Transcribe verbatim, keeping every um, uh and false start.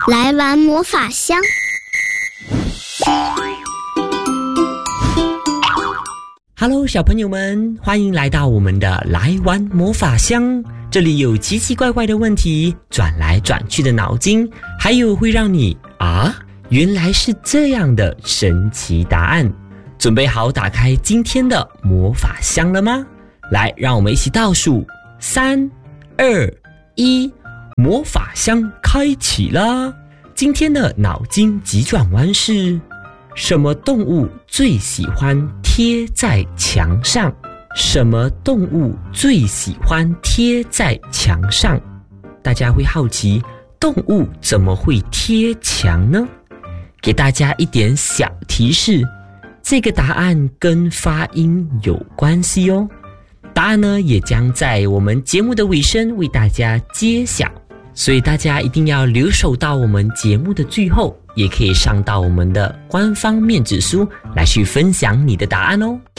来玩魔法箱。 Hello， 小朋友们，欢迎来到我们的来玩魔法箱。这里有奇奇怪怪的问题，转来转去的脑筋，还有会让你啊，原来是这样的神奇答案。准备好打开今天的魔法箱了吗？来，让我们一起倒数三二一，魔法箱开启啦！今天的脑筋急转弯是：什么动物最喜欢贴在墙上？什么动物最喜欢贴在墙上？大家会好奇，动物怎么会贴墙呢？给大家一点小提示，这个答案跟发音有关系哦。答案呢，也将在我们节目的尾声为大家揭晓，所以大家一定要留守到我们节目的最后，也可以上到我们的官方面子书来去分享你的答案哦。